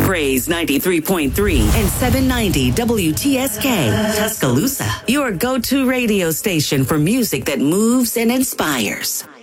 Praise 93.3 and 790 WTSK, Tuscaloosa. Your go-to radio station for music that moves and inspires.